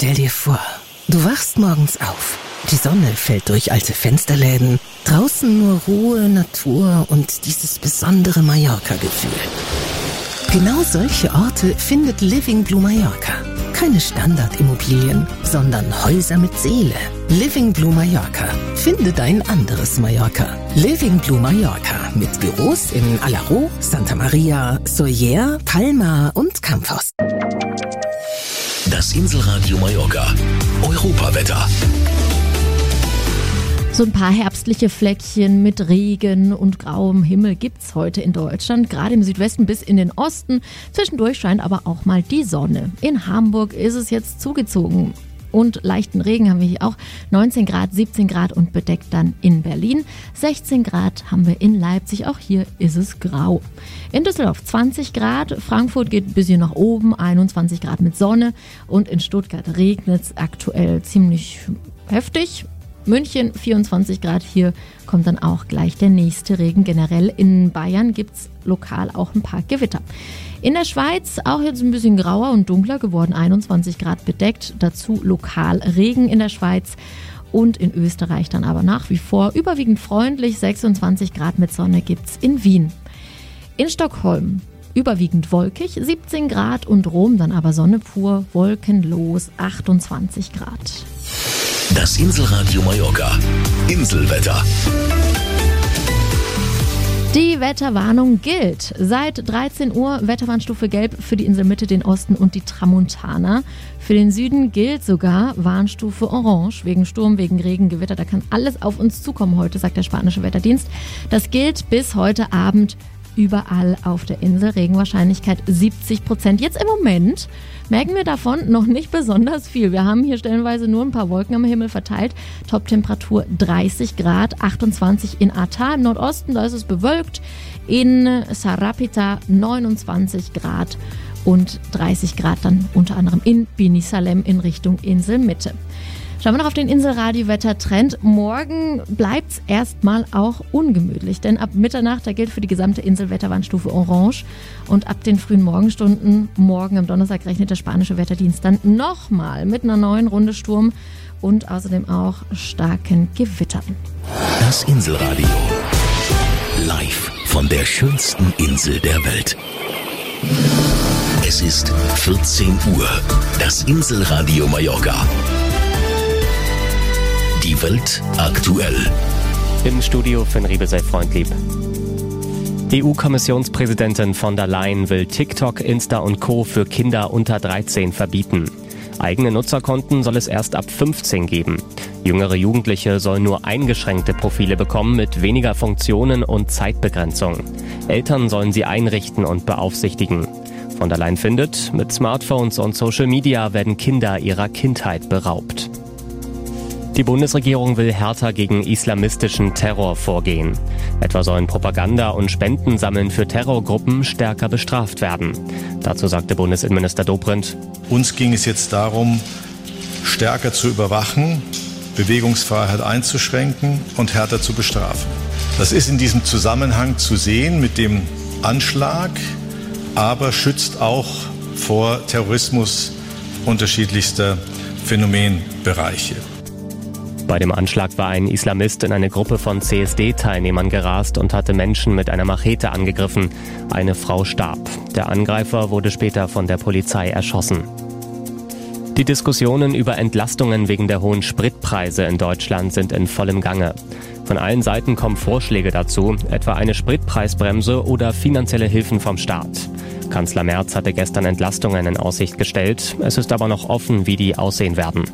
Stell dir vor, du wachst morgens auf. Die Sonne fällt durch alte Fensterläden. Draußen nur Ruhe, Natur und dieses besondere Mallorca-Gefühl. Genau solche Orte findet Living Blue Mallorca. Keine Standardimmobilien, sondern Häuser mit Seele. Living Blue Mallorca. Finde dein anderes Mallorca. Living Blue Mallorca mit Büros in Alaró, Santa Maria, Sóller, Palma und Campos. Das Inselradio Mallorca. Europawetter. So ein paar herbstliche Fleckchen mit Regen und grauem Himmel gibt's heute in Deutschland, gerade im Südwesten bis in den Osten. Zwischendurch scheint aber auch mal die Sonne. In Hamburg ist es jetzt zugezogen. Und leichten Regen haben wir hier auch. 19 Grad, 17 Grad und bedeckt dann in Berlin. 16 Grad haben wir in Leipzig, auch hier ist es grau. In Düsseldorf 20 Grad, Frankfurt geht ein bisschen nach oben, 21 Grad mit Sonne. Und in Stuttgart regnet es aktuell ziemlich heftig. München 24 Grad, hier kommt dann auch gleich der nächste Regen. Generell in Bayern gibt es lokal auch ein paar Gewitter. In der Schweiz auch jetzt ein bisschen grauer und dunkler geworden, 21 Grad bedeckt, dazu lokal Regen in der Schweiz. Und in Österreich dann aber nach wie vor überwiegend freundlich, 26 Grad mit Sonne gibt's in Wien. In Stockholm überwiegend wolkig, 17 Grad und Rom dann aber Sonne pur, wolkenlos, 28 Grad. Das Inselradio Mallorca. Inselwetter. Die Wetterwarnung gilt. Seit 13 Uhr Wetterwarnstufe Gelb für die Inselmitte, den Osten und die Tramontana. Für den Süden gilt sogar Warnstufe Orange wegen Sturm, wegen Regen, Gewitter. Da kann alles auf uns zukommen heute, sagt der spanische Wetterdienst. Das gilt bis heute Abend überall auf der Insel. Regenwahrscheinlichkeit 70%. Jetzt im Moment merken wir davon noch nicht besonders viel. Wir haben hier stellenweise nur ein paar Wolken am Himmel verteilt. Toptemperatur 30 Grad, 28 in Ata im Nordosten, da ist es bewölkt. In Sarapita 29 Grad und 30 Grad dann unter anderem in Binisalem in Richtung Inselmitte. Schauen wir noch auf den Inselradio-Wettertrend. Morgen bleibt's erstmal auch ungemütlich, denn ab Mitternacht, da gilt für die gesamte Insel Wetterwarnstufe Orange. Und ab den frühen Morgenstunden, morgen am Donnerstag, rechnet der spanische Wetterdienst dann nochmal mit einer neuen Runde Sturm und außerdem auch starken Gewittern. Das Inselradio. Live von der schönsten Insel der Welt. Es ist 14 Uhr. Das Inselradio Mallorca. Die Welt aktuell. Im Studio Finn Riebe, sei freundlieb. EU-Kommissionspräsidentin von der Leyen will TikTok, Insta und Co. für Kinder unter 13 verbieten. Eigene Nutzerkonten soll es erst ab 15 geben. Jüngere Jugendliche sollen nur eingeschränkte Profile bekommen mit weniger Funktionen und Zeitbegrenzung. Eltern sollen sie einrichten und beaufsichtigen. Von der Leyen findet, mit Smartphones und Social Media werden Kinder ihrer Kindheit beraubt. Die Bundesregierung will härter gegen islamistischen Terror vorgehen. Etwa sollen Propaganda und Spenden sammeln für Terrorgruppen stärker bestraft werden. Dazu sagte Bundesinnenminister Dobrindt: Uns ging es jetzt darum, stärker zu überwachen, Bewegungsfreiheit einzuschränken und härter zu bestrafen. Das ist in diesem Zusammenhang zu sehen mit dem Anschlag, aber schützt auch vor Terrorismus unterschiedlichster Phänomenbereiche. Bei dem Anschlag war ein Islamist in eine Gruppe von CSD-Teilnehmern gerast und hatte Menschen mit einer Machete angegriffen. Eine Frau starb. Der Angreifer wurde später von der Polizei erschossen. Die Diskussionen über Entlastungen wegen der hohen Spritpreise in Deutschland sind in vollem Gange. Von allen Seiten kommen Vorschläge dazu, etwa eine Spritpreisbremse oder finanzielle Hilfen vom Staat. Kanzler Merz hatte gestern Entlastungen in Aussicht gestellt. Es ist aber noch offen, wie die aussehen werden.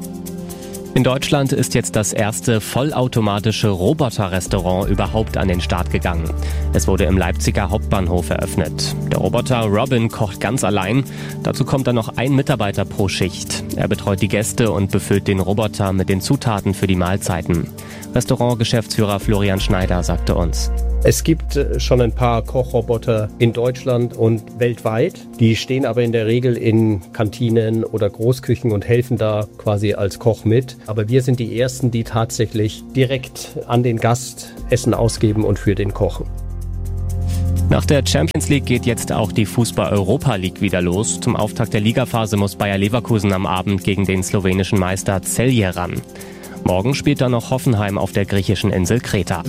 In Deutschland ist jetzt das erste vollautomatische Roboter-Restaurant überhaupt an den Start gegangen. Es wurde im Leipziger Hauptbahnhof eröffnet. Der Roboter Robin kocht ganz allein. Dazu kommt dann noch ein Mitarbeiter pro Schicht. Er betreut die Gäste und befüllt den Roboter mit den Zutaten für die Mahlzeiten. Restaurantgeschäftsführer Florian Schneider sagte uns: Es gibt schon ein paar Kochroboter in Deutschland und weltweit. Die stehen aber in der Regel in Kantinen oder Großküchen und helfen da quasi als Koch mit. Aber wir sind die Ersten, die tatsächlich direkt an den Gast Essen ausgeben und für den kochen. Nach der Champions League geht jetzt auch die Fußball-Europa League wieder los. Zum Auftakt der Ligaphase muss Bayer Leverkusen am Abend gegen den slowenischen Meister Celje ran. Morgen spielt dann noch Hoffenheim auf der griechischen Insel Kreta.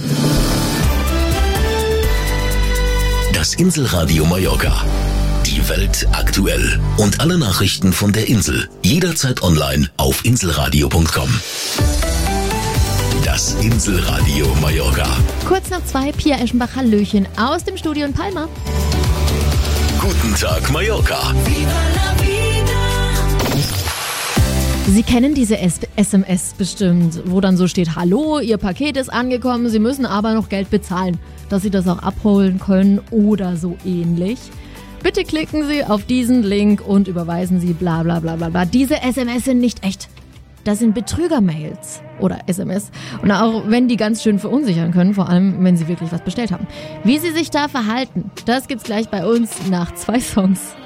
Das Inselradio Mallorca. Die Welt aktuell. Und alle Nachrichten von der Insel. Jederzeit online auf inselradio.com. Das Inselradio Mallorca. Kurz nach 2, Pia Eschenbach, Hallöchen aus dem Studio in Palma. Guten Tag, Mallorca. Sie kennen diese SMS bestimmt, wo dann so steht, hallo, Ihr Paket ist angekommen, Sie müssen aber noch Geld bezahlen, dass Sie das auch abholen können oder so ähnlich. Bitte klicken Sie auf diesen Link und überweisen Sie bla bla bla bla bla. Diese SMS sind nicht echt. Das sind Betrüger-Mails oder SMS. Und auch wenn die ganz schön verunsichern können, vor allem wenn Sie wirklich was bestellt haben. Wie Sie sich da verhalten, das gibt's gleich bei uns nach 2 Songs.